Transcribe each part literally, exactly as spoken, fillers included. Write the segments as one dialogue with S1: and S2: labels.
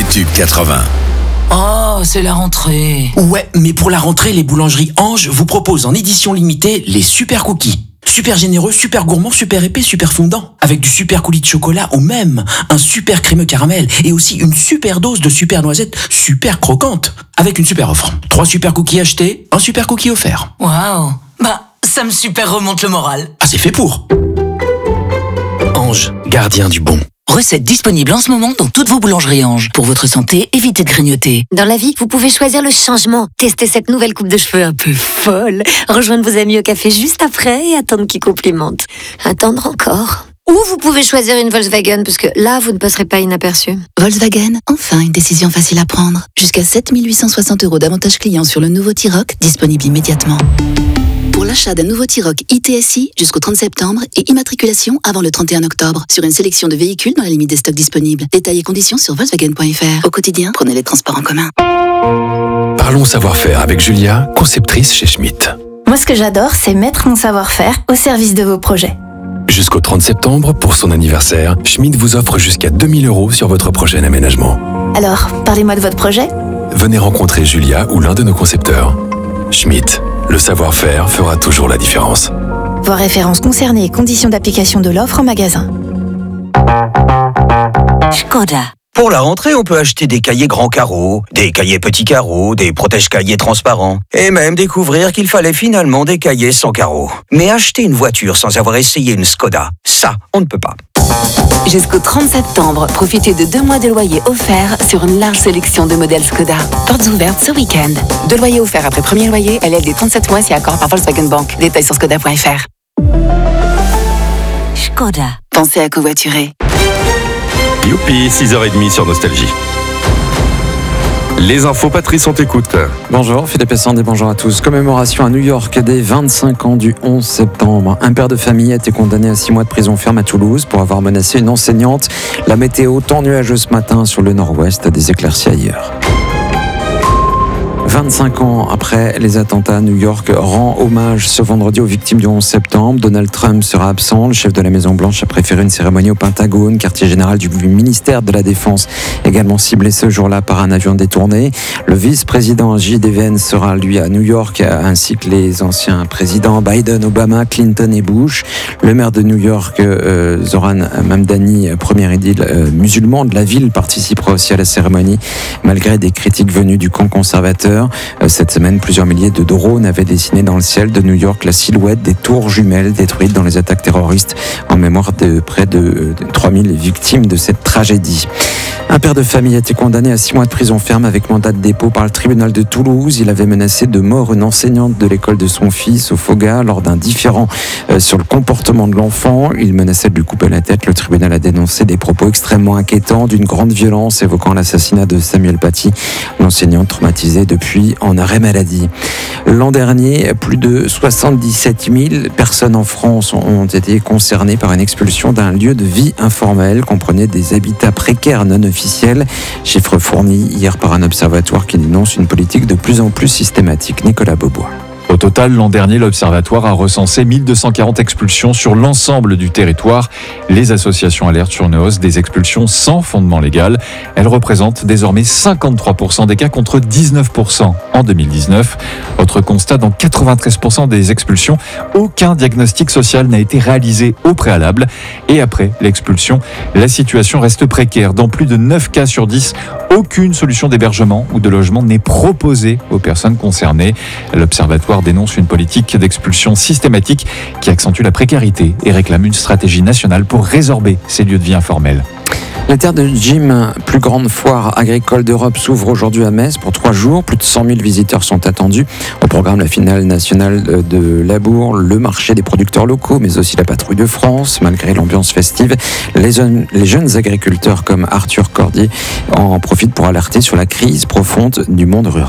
S1: Tube quatre-vingts.
S2: Oh, c'est la rentrée.
S3: Ouais, mais pour la rentrée, les boulangeries Ange vous proposent en édition limitée les super cookies. Super généreux, super gourmand, super épais, super fondant. Avec du super coulis de chocolat ou même un super crémeux caramel. Et aussi une super dose de super noisettes super croquantes. Avec une super offre. Trois super cookies achetés, un super cookie offert.
S2: Waouh. Bah, ça me super remonte le moral.
S3: Ah, c'est fait pour. Ange, gardien du bon.
S2: Recette disponible en ce moment dans toutes vos boulangeries Ange. Pour votre santé, évitez de grignoter.
S4: Dans la vie, vous pouvez choisir le changement. Tester cette nouvelle coupe de cheveux un peu folle. Rejoindre vos amis au café juste après et attendre qu'ils complimentent. Attendre encore. Ou vous pouvez choisir une Volkswagen, parce que là, vous ne passerez pas inaperçu.
S5: Volkswagen, enfin une décision facile à prendre. Jusqu'à sept mille huit cent soixante euros d'avantages clients sur le nouveau T-Roc, disponible immédiatement. Pour l'achat d'un nouveau T-Roc I T S I jusqu'au trente septembre et immatriculation avant le trente et un octobre sur une sélection de véhicules dans la limite des stocks disponibles. Détails et conditions sur Volkswagen point F R. Au quotidien, prenez les transports en commun.
S1: Parlons savoir-faire avec Julia, conceptrice chez Schmitt.
S6: Moi, ce que j'adore, c'est mettre mon savoir-faire au service de vos projets.
S1: Jusqu'au trente septembre, pour son anniversaire, Schmitt vous offre jusqu'à deux mille euros sur votre prochain aménagement.
S6: Alors, parlez-moi de votre projet.
S1: Venez rencontrer Julia ou l'un de nos concepteurs. Schmitt, le savoir-faire fera toujours la différence.
S6: Voir références concernées et conditions d'application de l'offre en magasin.
S2: Skoda.
S7: Pour la rentrée, on peut acheter des cahiers grands carreaux, des cahiers petits carreaux, des protège-cahiers transparents, et même découvrir qu'il fallait finalement des cahiers sans carreaux. Mais acheter une voiture sans avoir essayé une Skoda, ça, on ne peut pas.
S5: Jusqu'au trente septembre, profitez de deux mois de loyer offerts sur une large sélection de modèles Skoda. Portes ouvertes ce week-end. Deux loyers offerts après premier loyer, L L D trente-sept mois si accord par Volkswagen Bank. Détails sur skoda point F R.
S2: Skoda.
S5: Pensez à covoiturer.
S8: Youpi, six heures trente sur Nostalgie. Les infos, Patrice, on t'écoute.
S9: Bonjour, Philippe et Sandy, bonjour à tous. Commémoration à New York des vingt-cinq ans du onze septembre. Un père de famille a été condamné à six mois de prison ferme à Toulouse pour avoir menacé une enseignante. La météo tant nuageuse ce matin sur le nord-ouest, des éclaircies ailleurs. vingt-cinq ans après les attentats, New York rend hommage ce vendredi aux victimes du onze septembre. Donald Trump sera absent. Le chef de la Maison-Blanche a préféré une cérémonie au Pentagone, quartier général du ministère de la Défense, également ciblé ce jour-là par un avion détourné. Le vice-président J D Vance sera lui à New York, ainsi que les anciens présidents Biden, Obama, Clinton et Bush. Le maire de New York, euh, Zoran Mamdani, premier édile euh, musulman de la ville, participera aussi à la cérémonie, malgré des critiques venues du camp conservateur. Cette semaine, plusieurs milliers de drones avaient dessiné dans le ciel de New York la silhouette des tours jumelles détruites dans les attaques terroristes en mémoire de près de trois mille victimes de cette tragédie. Un père de famille a été condamné à six mois de prison ferme avec mandat de dépôt par le tribunal de Toulouse. Il avait menacé de mort une enseignante de l'école de son fils au Foga lors d'un différend sur le comportement de l'enfant. Il menaçait de lui couper la tête. Le tribunal a dénoncé des propos extrêmement inquiétants d'une grande violence évoquant l'assassinat de Samuel Paty, l'enseignante traumatisée depuis en arrêt maladie. L'an dernier, plus de soixante-dix-sept mille personnes en France ont été concernées par une expulsion d'un lieu de vie informel, comprenait des habitats précaires non officiels, chiffre fourni hier par un observatoire qui dénonce une politique de plus en plus systématique. Nicolas Beaubois.
S10: Au total, l'an dernier, l'Observatoire a recensé mille deux cent quarante expulsions sur l'ensemble du territoire. Les associations alertent sur une hausse des expulsions sans fondement légal. Elles représentent désormais cinquante-trois pour cent des cas contre dix-neuf pour cent en deux mille dix-neuf. Autre constat, dans quatre-vingt-treize pour cent des expulsions, aucun diagnostic social n'a été réalisé au préalable. Et après l'expulsion, la situation reste précaire. Dans plus de neuf cas sur dix, aucune solution d'hébergement ou de logement n'est proposée aux personnes concernées. L'Observatoire dénonce une politique d'expulsion systématique qui accentue la précarité et réclame une stratégie nationale pour résorber ces lieux de vie informels.
S9: Les terres de Jim, plus grande foire agricole d'Europe, s'ouvre aujourd'hui à Metz pour trois jours. Plus de cent mille visiteurs sont attendus. Au programme, la finale nationale de Labour, le marché des producteurs locaux, mais aussi la patrouille de France. Malgré l'ambiance festive, les jeunes, les jeunes agriculteurs comme Arthur Cordier en profitent pour alerter sur la crise profonde du monde rural.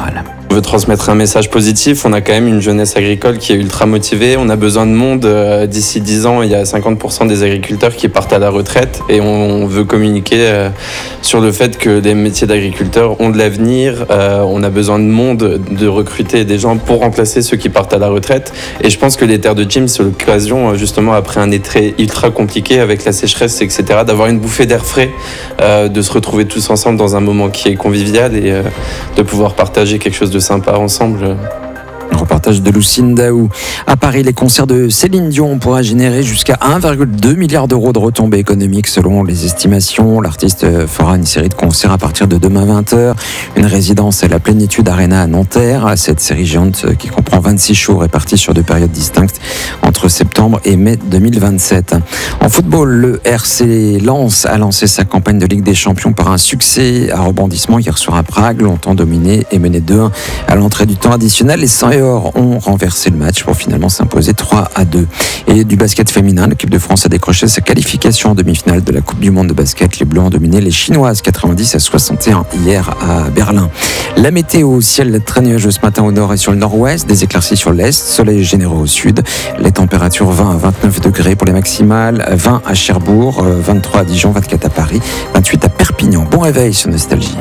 S11: On veut transmettre un message positif. On a quand même une jeunesse agricole qui est ultra motivée. On a besoin de monde. D'ici dix ans, il y a cinquante pour cent des agriculteurs qui partent à la retraite. Et on veut communiquer sur le fait que les métiers d'agriculteurs ont de l'avenir. On a besoin de monde, de recruter des gens pour remplacer ceux qui partent à la retraite. Et je pense que les terres de Jim, c'est l'occasion, justement, après un été ultra compliqué avec la sécheresse, et cetera, d'avoir une bouffée d'air frais, de se retrouver tous ensemble dans un moment qui est convivial et de pouvoir partager quelque chose de sympa ensemble.
S9: Un reportage de Lucine Daou. À Paris, les concerts de Céline Dion pourraient générer jusqu'à un virgule deux milliard d'euros de retombées économiques selon les estimations. L'artiste fera une série de concerts à partir de demain vingt heures. Une résidence à la Plénitude Arena à Nanterre. Cette série géante qui comprend vingt-six shows répartis sur deux périodes distinctes entre septembre et mai deux mille vingt-sept. En football, le R C Lens a lancé sa campagne de Ligue des Champions par un succès à rebondissement hier soir à Prague, longtemps dominé et mené deux un à l'entrée du temps additionnel. Les cent et or ont renversé le match pour finalement s'imposer trois à deux. Et du basket féminin, l'équipe de France a décroché sa qualification en demi-finale de la Coupe du Monde de basket. Les Bleus ont dominé les Chinoises quatre-vingt-dix à soixante et un hier à Berlin. La météo, ciel très nuageux ce matin au nord et sur le nord-ouest, des éclaircies sur l'est, soleil généreux au sud. Les températures vingt à vingt-neuf degrés pour les maximales, vingt à Cherbourg, vingt-trois à Dijon, vingt-quatre à Paris, vingt-huit à Perpignan. Bon réveil sur Nostalgie.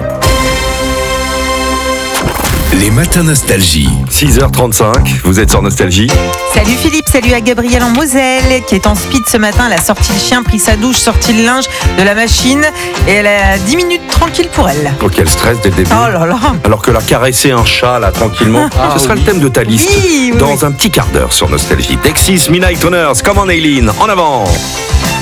S1: Les matins Nostalgie.
S8: six heures trente-cinq, vous êtes sur Nostalgie.
S12: Salut Philippe, salut à Gabrielle en Moselle qui est en speed ce matin. Elle a sorti le chien, pris sa douche, sorti le linge de la machine et elle a dix minutes tranquille pour elle.
S8: Oh, quel stress dès le début.
S12: Oh là là.
S8: Alors que la caresser un chat là tranquillement, ah, ce sera oui. le thème de ta liste
S12: oui, oui,
S8: dans
S12: oui.
S8: un petit quart d'heure sur Nostalgie. Dexys, Midnight Owners, come on Aileen, en avant.